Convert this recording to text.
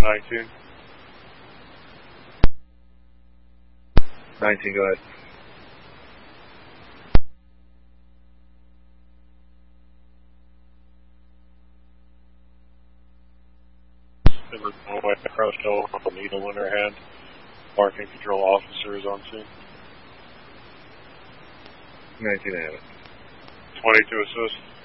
19. 19, go ahead. Number 1 White Cross Hill, needle in her hand. Parking control officer is on scene. 19, I have it. 20 to assist.